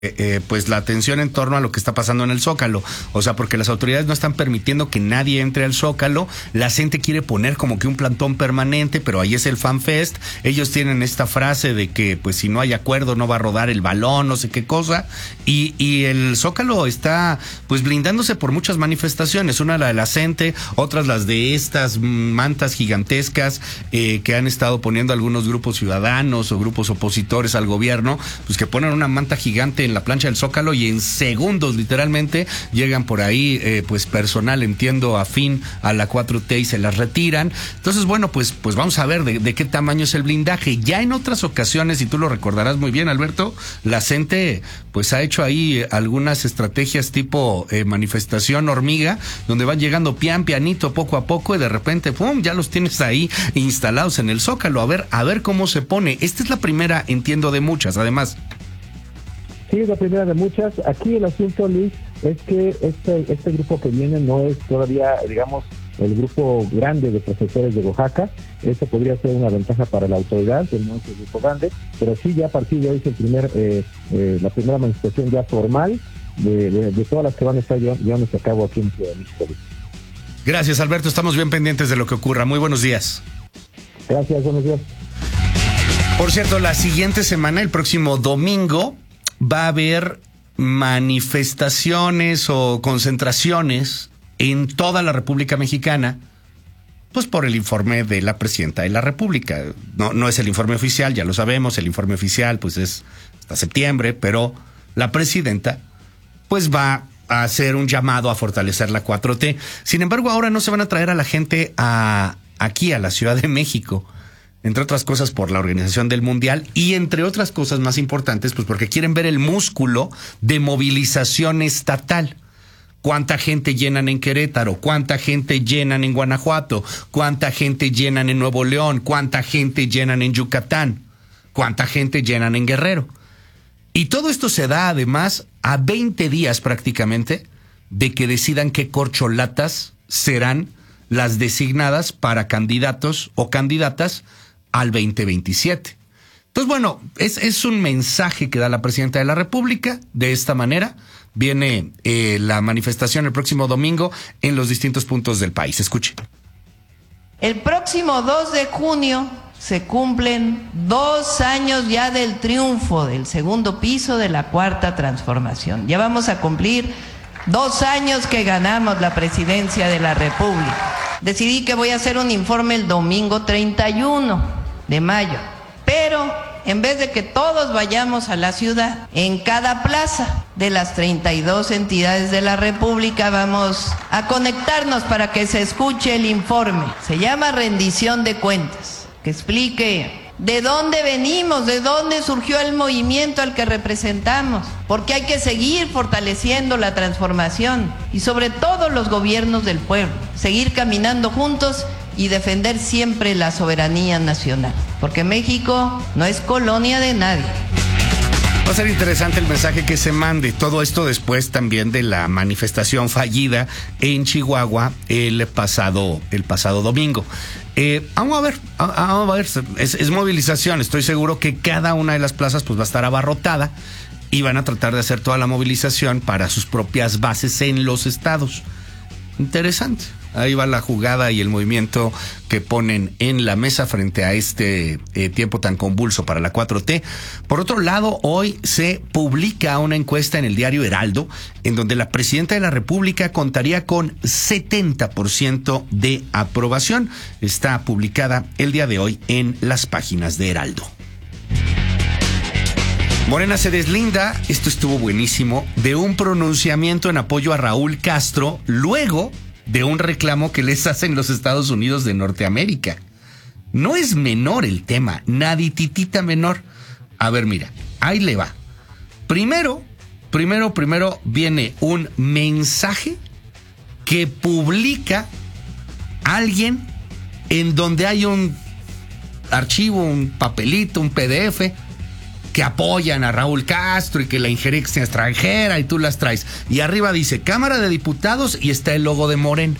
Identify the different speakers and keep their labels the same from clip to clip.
Speaker 1: pues la atención en torno a lo que está pasando en el Zócalo. O sea, porque las autoridades no están permitiendo que nadie entre al Zócalo. La gente quiere poner como que un plantón permanente, pero ahí es el FanFest. Ellos tienen esta frase de que pues si no hay acuerdo no va a rodar el balón, no sé qué cosa. Y el Zócalo está pues blindándose por muchas manifestaciones. Una la de la gente, otras las de estas mantas gigantescas que han estado poniendo algunos grupos ciudadanos o grupos opositores al gobierno, pues que ponen una manta gigante en la plancha del Zócalo y en segundos literalmente llegan por ahí pues personal, entiendo, afín a la 4T y se las retiran. Entonces bueno, pues vamos a ver de qué tamaño es el blindaje. Ya en otras ocasiones, y tú lo recordarás muy bien, Alberto, la gente pues ha hecho ahí algunas estrategias tipo manifestación hormiga, donde van llegando pianito, poco a poco, y de repente ¡pum!, ya los tienes ahí instalados en el Zócalo. A ver cómo se pone. Esta es la primera, entiendo, de muchas, además.
Speaker 2: Sí, es la primera de muchas. Aquí el asunto, Luis, es que este grupo que viene no es todavía, digamos, el grupo grande de profesores de Oaxaca. Eso podría ser una ventaja para la autoridad, que no es el grupo grande, pero sí, ya a partir de hoy es la primera manifestación ya formal de todas las que van a estar llevándose a cabo aquí en Ciudad de México.
Speaker 1: Gracias, Alberto. Estamos bien pendientes de lo que ocurra. Muy buenos días.
Speaker 2: Gracias, buenos días.
Speaker 1: Por cierto, la siguiente semana, el próximo domingo, va a haber manifestaciones o concentraciones en toda la República Mexicana, pues por el informe de la presidenta de la República. No es el informe oficial, ya lo sabemos, el informe oficial pues es hasta septiembre, pero la presidenta pues va a hacer un llamado a fortalecer la 4T. Sin embargo, ahora no se van a traer a la gente aquí a la Ciudad de México, entre otras cosas por la organización del Mundial y entre otras cosas más importantes, pues porque quieren ver el músculo de movilización estatal. ¿Cuánta gente llenan en Querétaro? ¿Cuánta gente llenan en Guanajuato? ¿Cuánta gente llenan en Nuevo León? ¿Cuánta gente llenan en Yucatán? ¿Cuánta gente llenan en Guerrero? Y todo esto se da además a 20 días prácticamente de que decidan qué corcholatas serán las designadas para candidatos o candidatas al 2027. Entonces, bueno, es un mensaje que da la presidenta de la República. De esta manera viene la manifestación el próximo domingo en los distintos puntos del país. Escuche.
Speaker 3: El próximo 2 de junio se cumplen 2 años ya del triunfo del segundo piso de la Cuarta Transformación. Ya vamos a cumplir 2 años que ganamos la presidencia de la República. Decidí que voy a hacer un informe el domingo 31 de mayo, pero en vez de que todos vayamos a la ciudad, en cada plaza de las 32 entidades de la República vamos a conectarnos para que se escuche el informe. Se llama rendición de cuentas, que explique de dónde venimos, de dónde surgió el movimiento al que representamos, porque hay que seguir fortaleciendo la transformación y sobre todo los gobiernos del pueblo, seguir caminando juntos y defender siempre la soberanía nacional, porque México no es colonia de nadie.
Speaker 1: Va a ser interesante el mensaje que se mande. Todo esto después también de la manifestación fallida en Chihuahua el pasado domingo. Vamos a ver, es movilización. Estoy seguro que cada una de las plazas pues va a estar abarrotada y van a tratar de hacer toda la movilización para sus propias bases en los estados. Interesante. Ahí va la jugada y el movimiento que ponen en la mesa frente a este tiempo tan convulso para la 4T. Por otro lado, hoy se publica una encuesta en el diario Heraldo, en donde la presidenta de la República contaría con 70% de aprobación. Está publicada el día de hoy en las páginas de Heraldo. Morena se deslinda, esto estuvo buenísimo, de un pronunciamiento en apoyo a Raúl Castro, luego de un reclamo que les hacen los Estados Unidos de Norteamérica. No es menor el tema, nadititita menor. A ver, mira, ahí le va. Primero viene un mensaje que publica alguien en donde hay un archivo, un papelito, un PDF que apoyan a Raúl Castro y que la injerencia extranjera y tú las traes. Y arriba dice Cámara de Diputados y está el logo de Morena.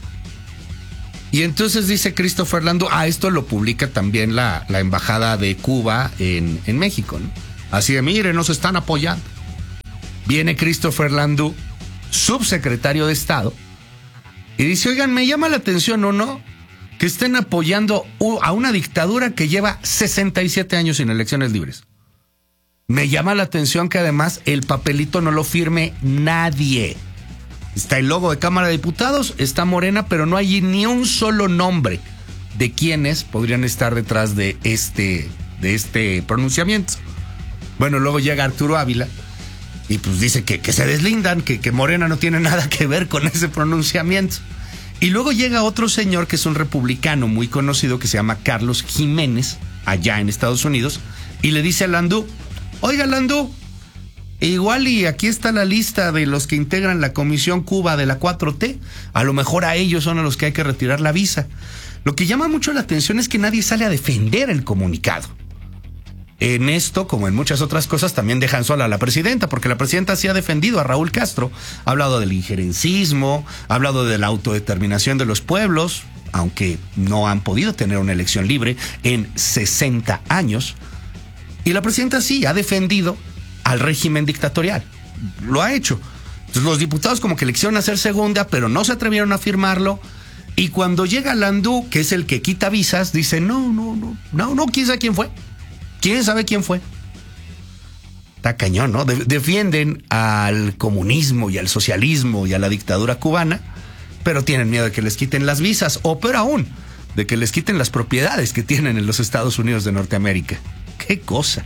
Speaker 1: Y entonces dice Christopher Landó, esto lo publica también la Embajada de Cuba en México, ¿no? Así de, mire, nos están apoyando. Viene Christopher Landú, subsecretario de Estado, y dice, oigan, me llama la atención, ¿o no?, que estén apoyando a una dictadura que lleva 67 años sin elecciones libres. Me llama la atención que además el papelito no lo firme nadie. Está el logo de Cámara de Diputados, está Morena, pero no hay ni un solo nombre de quienes podrían estar detrás de este pronunciamiento. Bueno, luego llega Arturo Ávila y pues dice que se deslindan, que Morena no tiene nada que ver con ese pronunciamiento. Y luego llega otro señor que es un republicano muy conocido que se llama Carlos Jiménez, allá en Estados Unidos, y le dice a Landú, oiga Landú, igual y aquí está la lista de los que integran la Comisión Cuba de la 4T, a lo mejor a ellos son a los que hay que retirar la visa. Lo que llama mucho la atención es que nadie sale a defender el comunicado. En esto, como en muchas otras cosas, también dejan sola a la presidenta, porque la presidenta sí ha defendido a Raúl Castro, ha hablado del injerencismo, ha hablado de la autodeterminación de los pueblos, aunque no han podido tener una elección libre en 60 años. Y la presidenta sí ha defendido al régimen dictatorial, lo ha hecho. Entonces los diputados como que le quisieron hacer segunda, pero no se atrevieron a firmarlo. Y cuando llega Landú, que es el que quita visas, dice, no, ¿quién sabe quién fue? ¿Quién sabe quién fue? Está cañón, ¿no? Defienden al comunismo y al socialismo y a la dictadura cubana, pero tienen miedo de que les quiten las visas, o peor aún, de que les quiten las propiedades que tienen en los Estados Unidos de Norteamérica. ¡Qué cosa!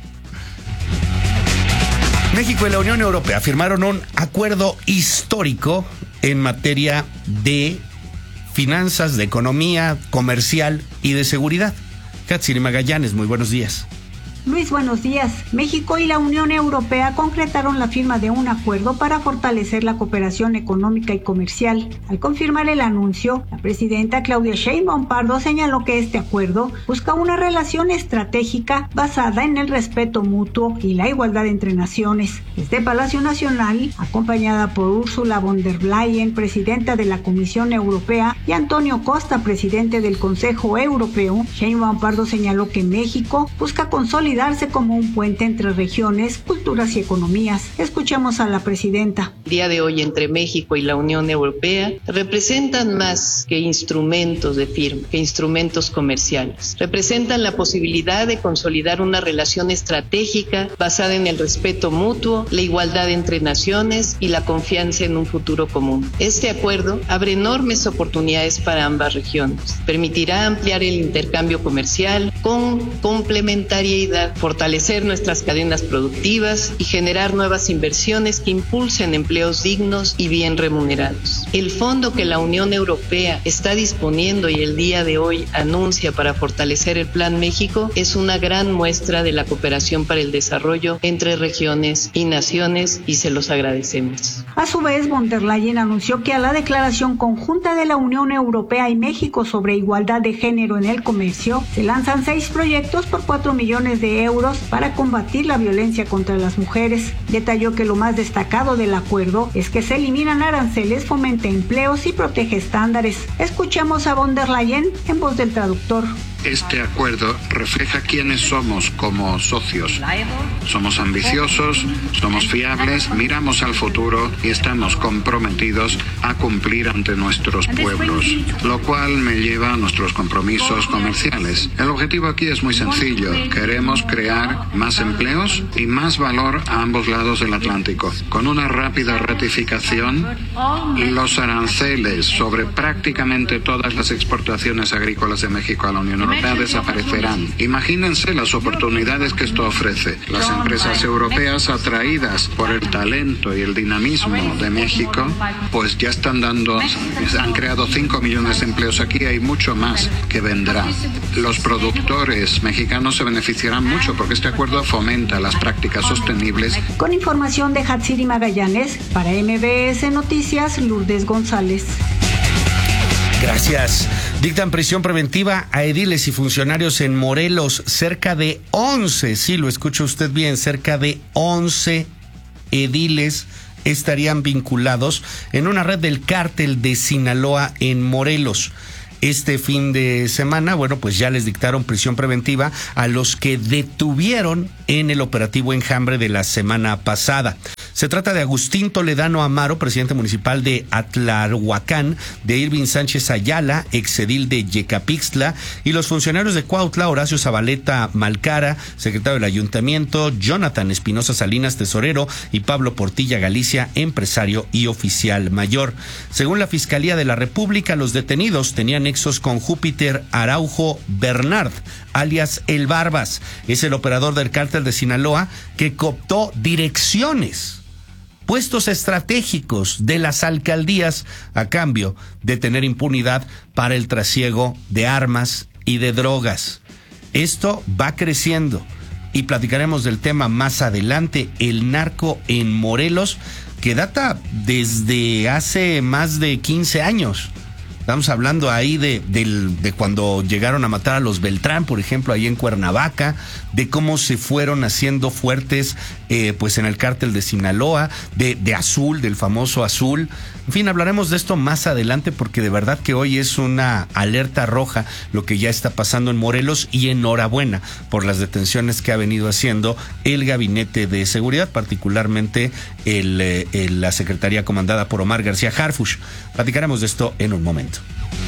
Speaker 1: México y la Unión Europea firmaron un acuerdo histórico en materia de finanzas, de economía, comercial y de seguridad. Hatsiri Magallanes, muy buenos días.
Speaker 4: Luis, buenos días. México y la Unión Europea concretaron la firma de un acuerdo para fortalecer la cooperación económica y comercial. Al confirmar el anuncio, la presidenta Claudia Sheinbaum Pardo señaló que este acuerdo busca una relación estratégica basada en el respeto mutuo y la igualdad entre naciones. Desde Palacio Nacional, acompañada por Ursula von der Leyen, presidenta de la Comisión Europea, y Antonio Costa, presidente del Consejo Europeo, Sheinbaum Pardo señaló que México busca consolidar como un puente entre regiones, culturas y economías. Escuchemos a la presidenta.
Speaker 5: El día de hoy entre México y la Unión Europea representan más que instrumentos de firma, que instrumentos comerciales. Representan la posibilidad de consolidar una relación estratégica basada en el respeto mutuo, la igualdad entre naciones y la confianza en un futuro común. Este acuerdo abre enormes oportunidades para ambas regiones. Permitirá ampliar el intercambio comercial con complementariedad, fortalecer nuestras cadenas productivas y generar nuevas inversiones que impulsen empleos dignos y bien remunerados. El fondo que la Unión Europea está disponiendo y el día de hoy anuncia para fortalecer el Plan México es una gran muestra de la cooperación para el desarrollo entre regiones y naciones y se los agradecemos.
Speaker 4: A su vez, von der Leyen anunció que a la declaración conjunta de la Unión Europea y México sobre igualdad de género en el comercio se lanzan 6 proyectos por 4 millones de euros para combatir la violencia contra las mujeres. Detalló que lo más destacado del acuerdo es que se eliminan aranceles, fomenta empleos y protege estándares. Escuchemos a von der Leyen en voz del traductor.
Speaker 6: Este acuerdo refleja quiénes somos como socios. Somos ambiciosos, somos fiables, miramos al futuro y estamos comprometidos a cumplir ante nuestros pueblos, lo cual me lleva a nuestros compromisos comerciales. El objetivo aquí es muy sencillo. Queremos crear más empleos y más valor a ambos lados del Atlántico. Con una rápida ratificación, los aranceles sobre prácticamente todas las exportaciones agrícolas de México a la Unión Europea desaparecerán. Imagínense las oportunidades que esto ofrece. Las empresas europeas atraídas por el talento y el dinamismo de México, pues ya han creado 5 millones de empleos aquí, hay mucho más que vendrá. Los productores mexicanos se beneficiarán mucho porque este acuerdo fomenta las prácticas sostenibles.
Speaker 4: Con información de Hatsiri Magallanes, para MBS Noticias, Lourdes González.
Speaker 1: Gracias. Dictan prisión preventiva a ediles y funcionarios en Morelos. Cerca de 11, sí, lo escucha usted bien, cerca de 11 ediles estarían vinculados en una red del cártel de Sinaloa en Morelos. Este fin de semana, bueno, pues ya les dictaron prisión preventiva a los que detuvieron en el operativo Enjambre de la semana pasada. Se trata de Agustín Toledano Amaro, presidente municipal de Atlahuacán, de Irving Sánchez Ayala, exedil de Yecapixtla, y los funcionarios de Cuautla, Horacio Zabaleta Malcara, secretario del ayuntamiento, Jonathan Espinosa Salinas, tesorero, y Pablo Portilla Galicia, empresario y oficial mayor. Según la Fiscalía de la República, los detenidos tenían nexos con Júpiter Araujo Bernard, alias El Barbas. Es el operador del cártel de Sinaloa que cooptó direcciones, puestos estratégicos de las alcaldías a cambio de tener impunidad para el trasiego de armas y de drogas. Esto va creciendo y platicaremos del tema más adelante. El narco en Morelos, que data desde hace más de 15 años. Estamos hablando ahí de cuando llegaron a matar a los Beltrán, por ejemplo, ahí en Cuernavaca, de cómo se fueron haciendo fuertes pues en el cártel de Sinaloa, de Azul, del famoso Azul. En fin, hablaremos de esto más adelante porque de verdad que hoy es una alerta roja lo que ya está pasando en Morelos, y enhorabuena por las detenciones que ha venido haciendo el Gabinete de Seguridad, particularmente la Secretaría comandada por Omar García Harfuch. Platicaremos de esto en un momento.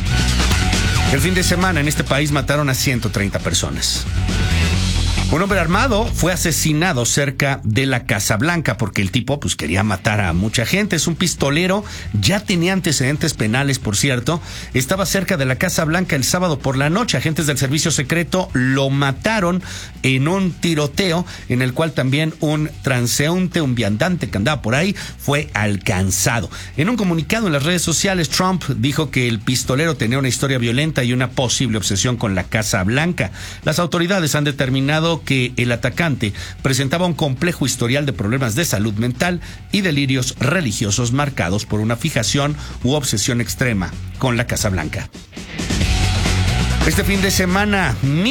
Speaker 1: El fin de semana en este país mataron a 130 personas. Un hombre armado fue asesinado cerca de la Casa Blanca porque el tipo pues quería matar a mucha gente. Es un pistolero, ya tenía antecedentes penales, por cierto. Estaba cerca de la Casa Blanca el sábado por la noche. Agentes del servicio secreto lo mataron en un tiroteo en el cual también un transeúnte, un viandante que andaba por ahí, fue alcanzado. En un comunicado en las redes sociales, Trump dijo que el pistolero tenía una historia violenta y una posible obsesión con la Casa Blanca. Las autoridades han determinado que el atacante presentaba un complejo historial de problemas de salud mental y delirios religiosos marcados por una fijación u obsesión extrema con la Casa Blanca. Este fin de semana,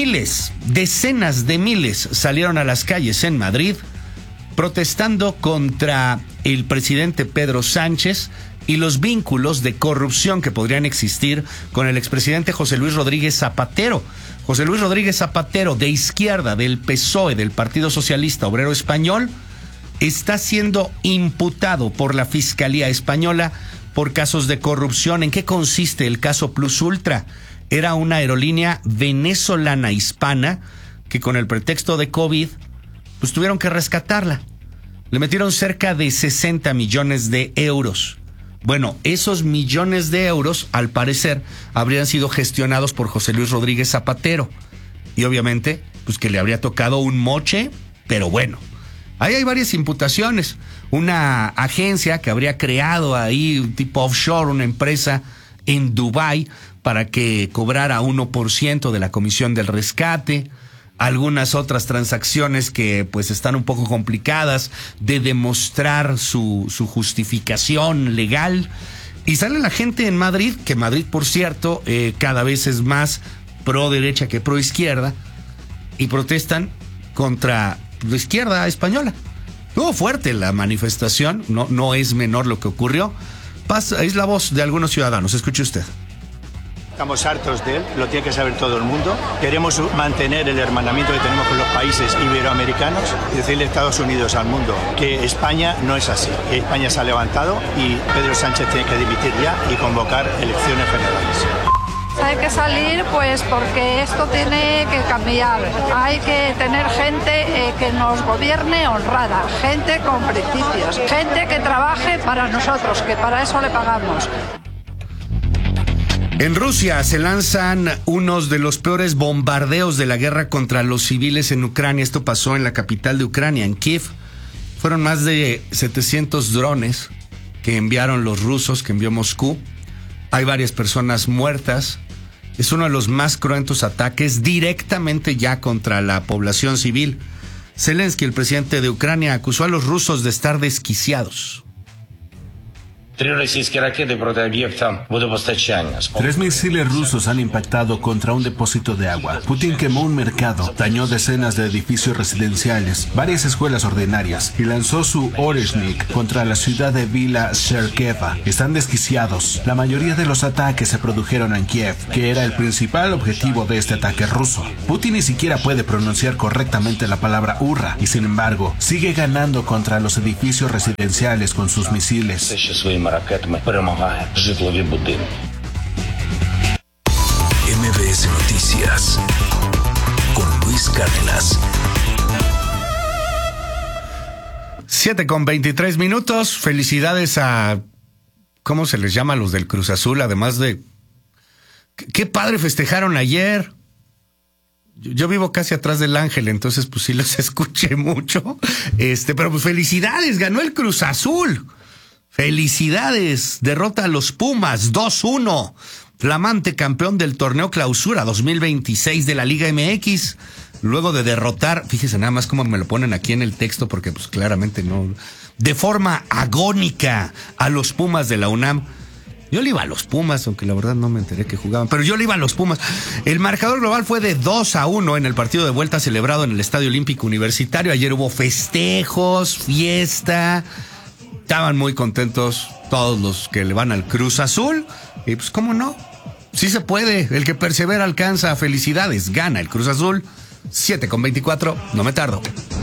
Speaker 1: decenas de miles salieron a las calles en Madrid protestando contra el presidente Pedro Sánchez y los vínculos de corrupción que podrían existir con el expresidente José Luis Rodríguez Zapatero. José Luis Rodríguez Zapatero, de izquierda, del PSOE, del Partido Socialista Obrero Español, está siendo imputado por la Fiscalía Española por casos de corrupción. ¿En qué consiste el caso Plus Ultra? Era una aerolínea venezolana hispana que con el pretexto de COVID, pues tuvieron que rescatarla. Le metieron cerca de 60 millones de euros. Bueno, esos millones de euros, al parecer, habrían sido gestionados por José Luis Rodríguez Zapatero. Y obviamente, pues que le habría tocado un moche, pero bueno. Ahí hay varias imputaciones. Una agencia que habría creado ahí un tipo offshore, una empresa en Dubái, para que cobrara 1% de la comisión del rescate. Algunas otras transacciones que pues están un poco complicadas de demostrar su justificación legal. Y sale la gente en Madrid, que Madrid, por cierto, cada vez es más pro derecha que pro izquierda, y protestan contra la izquierda española. Estuvo fuerte la manifestación, no es menor lo que ocurrió. Es la voz de algunos ciudadanos, escuche usted.
Speaker 7: Estamos hartos de él, lo tiene que saber todo el mundo. Queremos mantener el hermanamiento que tenemos con los países iberoamericanos y decirle a Estados Unidos, al mundo, que España no es así. España se ha levantado y Pedro Sánchez tiene que dimitir ya y convocar elecciones generales.
Speaker 8: Hay que salir pues porque esto tiene que cambiar. Hay que tener gente que nos gobierne honrada, gente con principios, gente que trabaje para nosotros, que para eso le pagamos.
Speaker 1: En Rusia se lanzan unos de los peores bombardeos de la guerra contra los civiles en Ucrania. Esto pasó en la capital de Ucrania, en Kiev. Fueron más de 700 drones que enviaron los rusos, que envió Moscú. Hay varias personas muertas. Es uno de los más cruentos ataques directamente ya contra la población civil. Zelensky, el presidente de Ucrania, acusó a los rusos de estar desquiciados.
Speaker 9: 3 misiles rusos han impactado contra un depósito de agua. Putin quemó un mercado, dañó decenas de edificios residenciales, varias escuelas ordinarias y lanzó su Oreshnik contra la ciudad de Vila Cherkeva. Están desquiciados. La mayoría de los ataques se produjeron en Kiev, que era el principal objetivo de este ataque ruso. Putin ni siquiera puede pronunciar correctamente la palabra hurra y, sin embargo, sigue ganando contra los edificios residenciales con sus misiles.
Speaker 10: MBS Noticias con Luis Cárdenas.
Speaker 1: 7:23. Felicidades a... ¿Cómo se les llama a los del Cruz Azul? Además de... ¡Qué padre festejaron ayer! Yo vivo casi atrás del Ángel, entonces pues sí los escuché mucho. Pero pues felicidades, ganó el Cruz Azul. Felicidades, derrota a los Pumas 2-1. Flamante campeón del torneo Clausura 2026 de la Liga MX. Luego de derrotar, fíjese nada más cómo me lo ponen aquí en el texto, porque pues claramente no, de forma agónica a los Pumas de la UNAM. Yo le iba a los Pumas, aunque la verdad no me enteré que jugaban, pero yo le iba a los Pumas. El marcador global fue de 2-1 en el partido de vuelta celebrado en el Estadio Olímpico Universitario. Ayer hubo festejos, fiesta. Estaban muy contentos todos los que le van al Cruz Azul. Y pues, ¿cómo no? Sí se puede. El que persevera alcanza. Felicidades. Gana el Cruz Azul. 7:24. No me tardo.